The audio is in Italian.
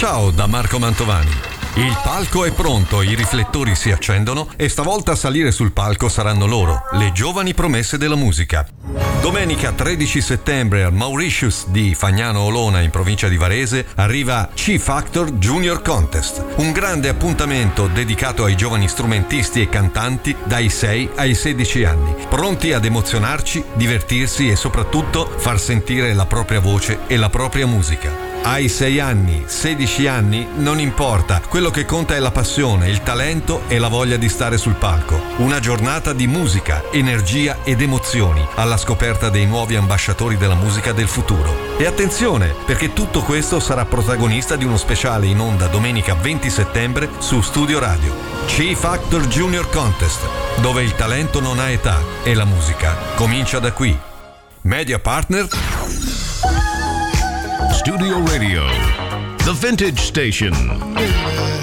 Ciao da Marco Mantovani. Il palco è pronto, i riflettori si accendono e stavolta a salire sul palco saranno loro, le giovani promesse della musica. Domenica 13 settembre al Mauritius di Fagnano Olona in provincia di Varese arriva C-Factor Junior Contest, un grande appuntamento dedicato ai giovani strumentisti e cantanti dai 6 ai 16 anni, pronti ad emozionarci, divertirsi e soprattutto far sentire la propria voce e la propria musica. Hai 6 anni, 16 anni, non importa, quello che conta è la passione, il talento e la voglia di stare sul palco. Una giornata di musica, energia ed emozioni, alla scoperta dei nuovi ambasciatori della musica del futuro. E attenzione, perché tutto questo sarà protagonista di uno speciale in onda domenica 20 settembre su Studio Radio. C-Factor Junior Contest, dove il talento non ha età e la musica comincia da qui. Media partner Studio Radio, the vintage station.